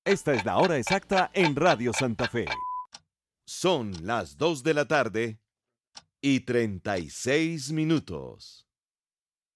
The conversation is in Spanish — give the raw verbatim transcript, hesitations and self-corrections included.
Esta es la hora exacta en Radio Santa Fe. Son las dos de la tarde y treinta y seis minutos.